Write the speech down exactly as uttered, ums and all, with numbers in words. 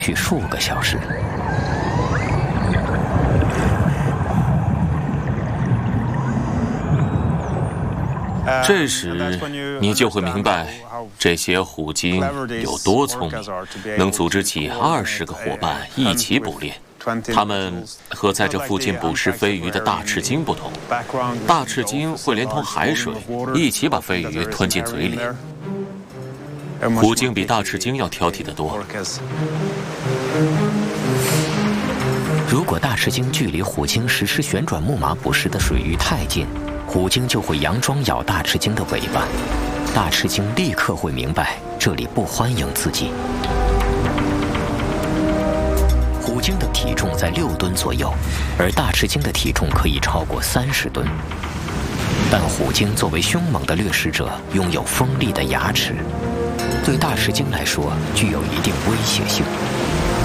续数个小时。 这时，你就会明白这些虎鲸有多聪明，能组织起二十个伙伴一起捕猎。它们和在这附近捕食飞鱼的大翅鲸不同，大翅鲸会连同海水一起把飞鱼吞进嘴里。虎鲸比大翅鲸要挑剔得多。 如果大翅鲸距离虎鲸实施旋转木马捕食的水域太近，虎鲸就会佯装咬大翅鲸的尾巴，大翅鲸立刻会明白这里不欢迎自己。虎鲸的体重在六吨左右，而大翅鲸的体重可以超过三十吨。但虎鲸作为凶猛的掠食者，拥有锋利的牙齿，对大翅鲸来说具有一定威胁性。